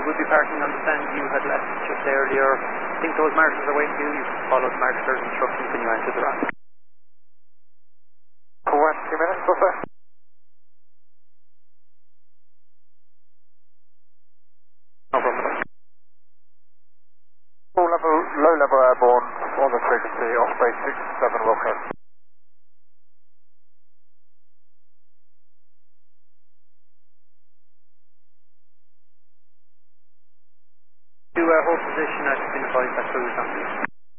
will be parking on the stand you had left just earlier. I think those marshals are waiting for you. You follow the marshal's instructions when you enter the ramp. 2 minutes, so far. No problem. Low level airborne on the frequency of base 67 Wilco.